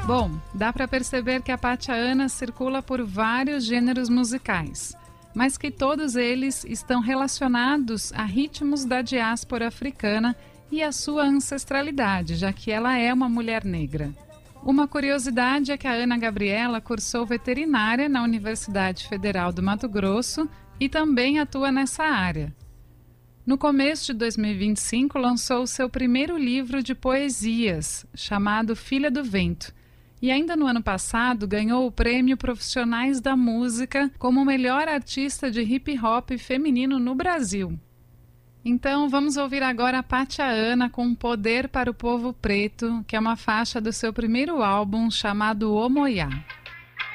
Bom, dá para perceber que a Pátia Ana circula por vários gêneros musicais, mas que todos eles estão relacionados a ritmos da diáspora africana e a sua ancestralidade, já que ela é uma mulher negra. Uma curiosidade é que a Ana Gabriela cursou veterinária na Universidade Federal do Mato Grosso e também atua nessa área. No começo de 2025, lançou o seu primeiro livro de poesias, chamado Filha do Vento, e ainda no ano passado ganhou o prêmio Profissionais da Música como melhor artista de hip-hop feminino no Brasil. Então vamos ouvir agora a Pátia Ana com Poder para o Povo Preto, que é uma faixa do seu primeiro álbum chamado Omoiá.